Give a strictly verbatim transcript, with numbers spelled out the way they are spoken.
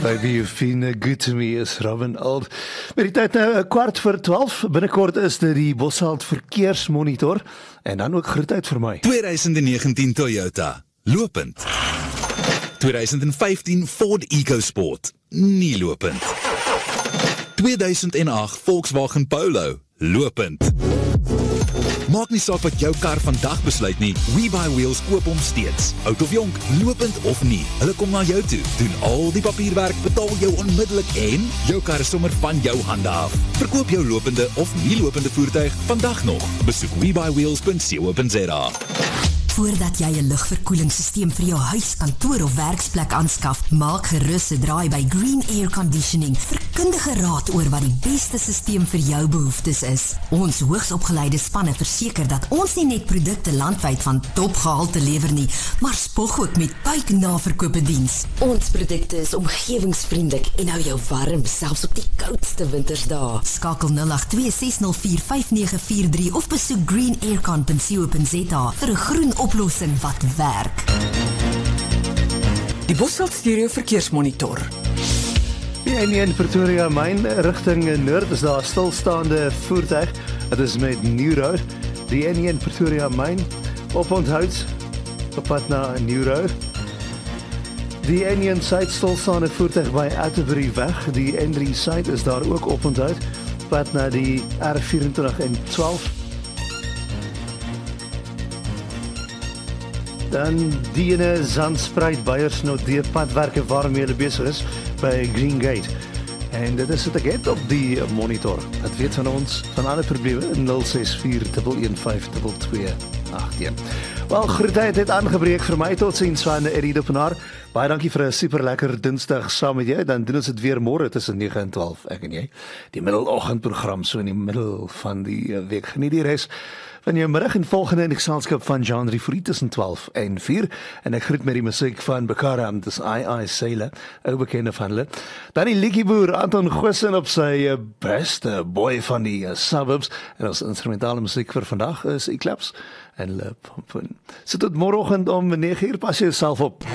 Baby, you've been good to me, is Robin Oud. Met die tyd nou, een kwart voor twaalf. Binnenkort is dit die Bossard verkeersmonitor. En dan ook groet uit vir my. twintig negentien Toyota, lopend. twintig vyftien Ford EcoSport, nie lopend. tweeduisend agt Volkswagen Polo, lopend. Maak nie saak wat jou kar vandag besluit nie, WeBuyWheels koop hom steeds. Oud of jonk, lopend of nie, hulle kom na jou toe, doen al die papierwerk, betaal jou onmiddellik en jou kar is sommer van jou hande af. Verkoop jou lopende of nie lopende voertuig vandag nog. Besoek we buy wheels punt co punt za. Voordat jy 'n lugverkoelingssysteem vir jou huis, kantoor of werksplek aanskaf, maak gerus 'n draai by Green Air Conditioning vir kundige raad oor wat die beste systeem vir jou behoeftes is. Ons hoogsopgeleide spanne verseker dat ons nie net produkte landwyd van topgehalte lewer nie, maar spog ook met buiknaverkope diens. Ons produkte is omgewingsvriendelik en hou jou warm, selfs op die koudste wintersdae. Skakel nul agt twee ses nul vier vyf nege vier drie of besoek green aircon punt co punt za vir 'n groen oplossing wat werk. Die Bossard Stereo Verkeersmonitor. Die N een Pretoria Myn rigting noord is daar stilstaande voertuig. Dit is met New Road. Die N een Pretoria Myn op onthoud op pad na New Road. Die N een Suid stilstaande voertuig by Atterbury weg. Die N drie Suid is daar ook op onthoud pad na die R vyf en twaalf. Dan die ene Zandspruit Beiersnot die padwerke waarmee hulle besig is by Green Gate. En dit is wat ek het op die monitor. Het weet van ons, van alle probleme, nul ses vier een een vyf twee twee agt een. Wel, groetheid het aangebreek vir my, tot ziens van Eddie Dopenaar. Baie dankie vir 'n super lekker dinsdag saam met jou, dan doen ons dit weer môre tussen nege en twaalf, ek en jy. Die middeloggendprogram, so in die middel van die week. Geniet die res van jou middag en volgende in die geselskap van Jean Rifourie tussen twaalf en vier. En ek groet met die musiek van Bekara, dit is I I Sailor, ou bekende van hulle. Dan die liedjieboer Anton Goosen op sy beste boy van die suburbs. En ons instrumentale musiek vir vandag is Eclipse en Le Pompoen. So tot môreoggend om nege uur, pas jouself op.